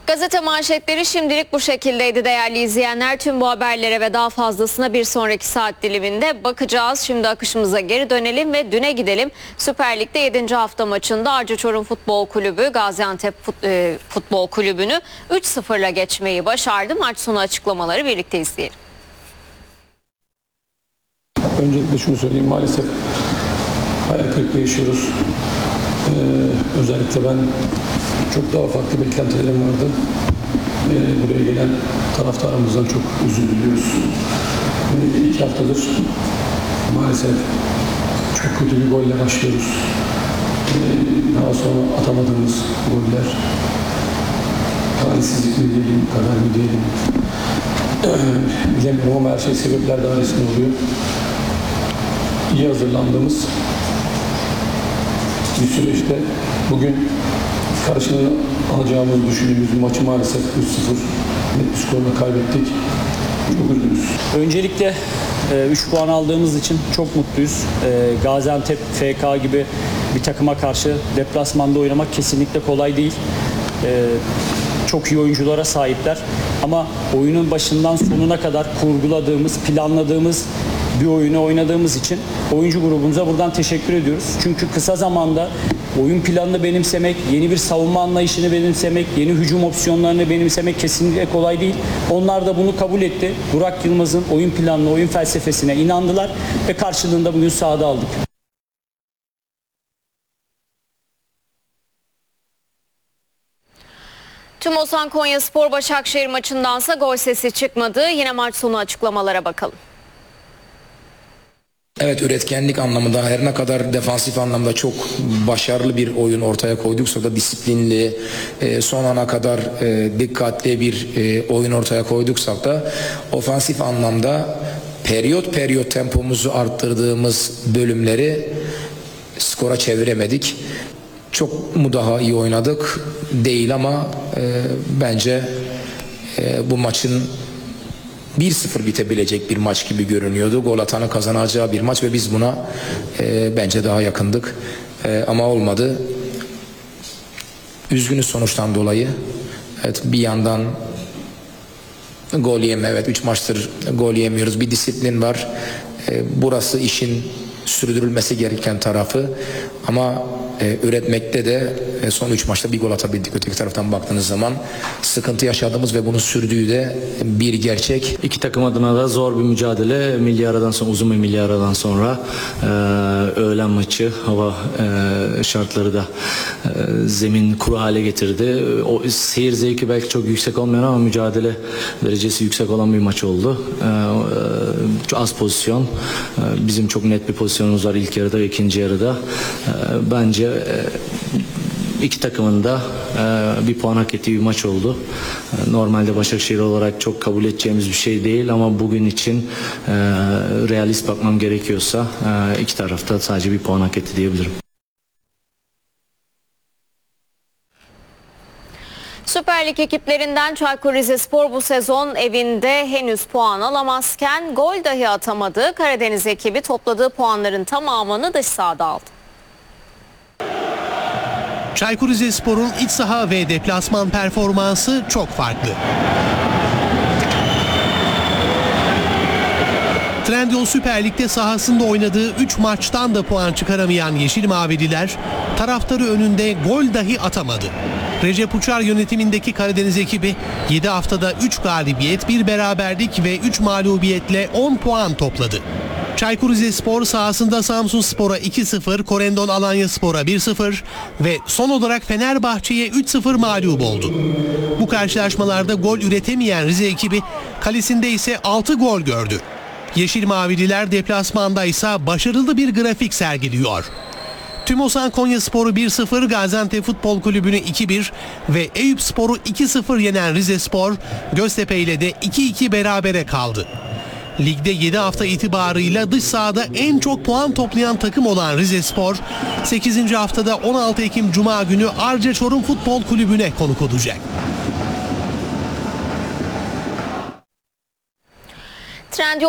Gazete manşetleri şimdilik bu şekildeydi değerli izleyenler. Tüm bu haberlere ve daha fazlasına bir sonraki saat diliminde bakacağız. Şimdi akışımıza geri dönelim ve düne gidelim. Süper Lig'de 7. hafta maçında Arca Çorum Futbol Kulübü Gaziantep Futbol Kulübü'nü 3-0'la geçmeyi başardı. Maç sonu açıklamaları birlikte izleyelim. Öncelikle şunu söyleyeyim, maalesef hayal kırıklığı yaşıyoruz. Özellikle ben çok daha farklı beklentilerim vardı. Buraya gelen taraftarımızdan çok özür diliyoruz. 2 haftadır maalesef çok kötü bir golle başlıyoruz. Daha sonra atamadığımız goller, talihsizlik mi diyelim, kader mi diyelim, bilemiyorum ama her şey sebepler dairesinde oluyor. İyi hazırlandığımız bir süreçte bugün karşılığını alacağımızı düşündüğümüz bir maçı maalesef 3-0 net bir skorla kaybettik. Çok üzgünüz. Öncelikle 3 puan aldığımız için çok mutluyuz. Gaziantep, FK gibi bir takıma karşı deplasmanda oynamak kesinlikle kolay değil. Çok iyi oyunculara sahipler. Ama oyunun başından sonuna kadar kurguladığımız, planladığımız bir oyunu oynadığımız için oyuncu grubumuza buradan teşekkür ediyoruz. Çünkü kısa zamanda oyun planını benimsemek, yeni bir savunma anlayışını benimsemek, yeni hücum opsiyonlarını benimsemek kesinlikle kolay değil. Onlar da bunu kabul etti. Burak Yılmaz'ın oyun planına, oyun felsefesine inandılar ve karşılığında bugün sahada aldık. TÜMOSAN Konyaspor Başakşehir maçındansa gol sesi çıkmadı. Yine maç sonu açıklamalara bakalım. Evet, üretkenlik anlamında her ne kadar defansif anlamda çok başarılı bir oyun ortaya koyduksa da disiplinli, son ana kadar dikkatli bir oyun ortaya koyduksak da ofansif anlamda periyot tempomuzu arttırdığımız bölümleri skora çeviremedik. Çok mu daha iyi oynadık? Değil ama bence bu maçın 1-0 bitebilecek bir maç gibi görünüyordu. Gol atanı kazanacağı bir maç ve biz buna bence daha yakındık. Ama olmadı. Üzgünüz sonuçtan dolayı. Evet, bir yandan gol yeme. Evet, 3 maçtır gol yemiyoruz. Bir disiplin var. Burası işin sürdürülmesi gereken tarafı. Ama üretmekte de son 3 maçta bir gol atabildik. Öteki taraftan baktığınız zaman sıkıntı yaşadığımız ve bunun sürdüğü de bir gerçek. İki takım adına da zor bir mücadele. Uzun bir milli aradan sonra öğlen maçı, hava şartları da zemin kuru hale getirdi. O seyir zevki belki çok yüksek olmayan ama mücadele derecesi yüksek olan bir maç oldu. Çok az pozisyon. Bizim çok net bir pozisyonumuz var ilk yarıda ve ikinci yarıda. Bence iki takımın da bir puan hak ettiği bir maç oldu. Normalde Başakşehir olarak çok kabul edeceğimiz bir şey değil ama bugün için realist bakmam gerekiyorsa iki tarafta sadece bir puan hak etti diyebilirim. Süper Lig ekiplerinden Çaykur Rizespor bu sezon evinde henüz puan alamazken gol dahi atamadı. Karadeniz ekibi topladığı puanların tamamını dış sahada aldı. Çaykur Rizespor'un iç saha ve deplasman performansı çok farklı. Trendyol Süper Lig'de sahasında oynadığı 3 maçtan da puan çıkaramayan Yeşil Mavililer taraftarı önünde gol dahi atamadı. Recep Uçar yönetimindeki Karadeniz ekibi 7 haftada 3 galibiyet, 1 beraberlik ve 3 mağlubiyetle 10 puan topladı. Çaykur Rizespor sahasında Samsunspor'a 2-0, Korendon Alanyaspor'a 1-0 ve son olarak Fenerbahçe'ye 3-0 mağlup oldu. Bu karşılaşmalarda gol üretemeyen Rize ekibi kalesinde ise 6 gol gördü. Yeşil Mavililer deplasmanda ise başarılı bir grafik sergiliyor. TÜMOSAN Konyaspor'u 1-0, Gaziantep Futbol Kulübü'nü 2-1 ve Eyüpspor'u 2-0 yenen Rizespor, Göztepe ile de 2-2 berabere kaldı. Ligde 7 hafta itibarıyla dış sahada en çok puan toplayan takım olan Rizespor, 8. haftada 16 Ekim Cuma günü Arca Çorum Futbol Kulübü'ne konuk olacak. Trendyol